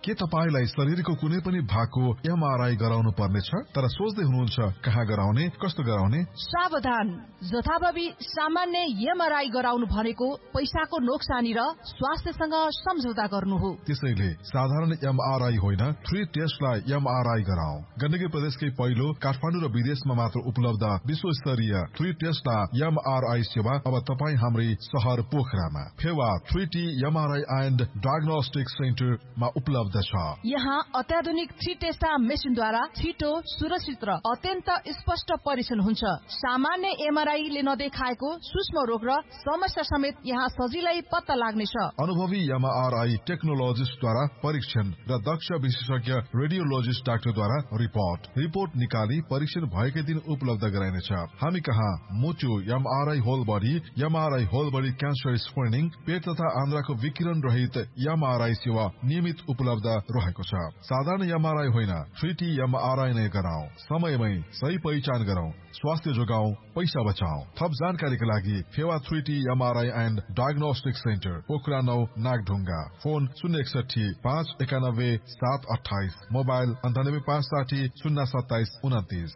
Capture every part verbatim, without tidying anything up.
के तपाईलाई शरीरको कुनै पनि भागको एमआरआई गराउनु पर्नेछ तर सोच्दै हुनुहुन्छ कहाँ गराउने कस्तो गराउने? सावधान, जथाभावी सामान्य एमआरआई गराउनु भनेको पैसाको नोक्सानी र स्वास्थ्यसँग सम्झौता गर्नु हो। त्यसैले साधारण एमआरआई होइन, थ्री टेस्टलाई एमआरआई गराऊ। गण्डकी प्रदेशकै पहिलो काठमाडौँ र विदेशमा मात्र उपलब्ध विश्वस्तरीय थ्री टेस्टलाई एमआरआई सेवा अब तपाईँ हाम्रै शहर पोखरामा Phewa three T MRI and diagnostic सेन्टरमा उपलब्ध छ। यहाँ अत्याधुनिक थ्री टेस्टा मेसिनद्वारा छिटो, सुरक्षित र अत्यन्त स्पष्ट परीक्षण हुन्छ। सामान्य एमआरआईले नदेखाएको सूक्ष्म रोग र समस्या समेत यहाँ सजिलै पत्ता लाग्नेछ। अनुभवी एमआरआई टेक्नोलोजिस्टद्वारा परीक्षण र दक्ष विशेषज्ञ रेडियोलोजिस्ट डाक्टरद्वारा रिपोर्ट रिपोर्ट निकाली परीक्षण भएकै दिन उपलब्ध गराइनेछ। हामी कहाँ मुटु MRI whole body, MRI whole body cancer screening, पेट तथा आन्द्राको विकिरण रहित एमआरआई सेवा नियमित उपलब्ध रहेको छ। साधारण एमआरआई होइन, थ्री टी एमआरआई नै गराऊ। समयमै सही पहिचान गरौं, स्वास्थ्य जोगाऊ, पैसा बचाऊ। थप जानकारीका लागि Phewa three T MRI and diagnostic centre, Pokhara नौ, नागढुङ्गा। फोन शून्य एकसठी पाँच एकानब्बे सात अठाइस, मोबाइल अन्ठानब्बे पाँच साठी शून्य सत्ताइस उन्तिस।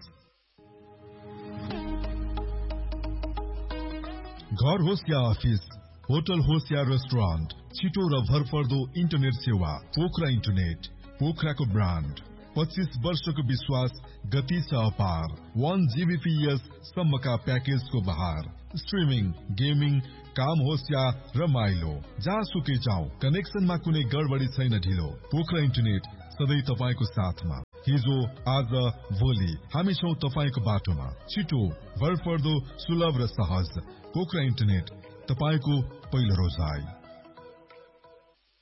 घर होस् या अफिस, होटल होस् या रेस्टुरेन्ट, छिटो र भरपर्दो इन्टरनेट सेवा पोखरा इन्टरनेट, पोखराको ब्रान्ड। पच्चीस वर्षको विश्वास, गति छ अपार। वन जीबीपीएस सम्मका प्याकेजको बहार। स्ट्रिमिङ, गेमिङ, काम होस् या रमाइलो, जहाँ सुकै जाऊ, कनेक्सनमा कुनै गडबडी छैन ढिलो। पोखरा इन्टरनेट सधैँ तपाईको साथमा। हिजो, आज, भोलि हामी छौं तपाईको बाटोमा। छिटो, भरपर्दो, सुलभ र सहज। पोखरा इन्टरनेट, तपाईको पहिलो रोजाइ।